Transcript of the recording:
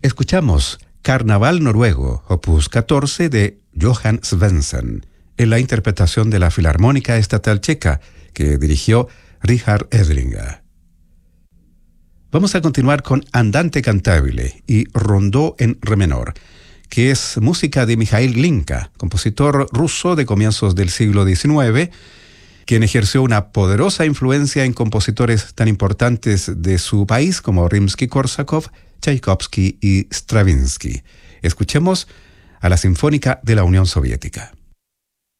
Escuchamos Carnaval Noruego, opus 14 de Johan Svensson, en la interpretación de la Filarmónica Estatal Checa, que dirigió Richard Edlinga. Vamos a continuar con Andante Cantabile y Rondó en re menor, que es música de Mikhail Glinka, compositor ruso de comienzos del siglo XIX, quien ejerció una poderosa influencia en compositores tan importantes de su país como Rimsky-Korsakov, Tchaikovsky y Stravinsky. Escuchemos a la Sinfónica de la Unión Soviética.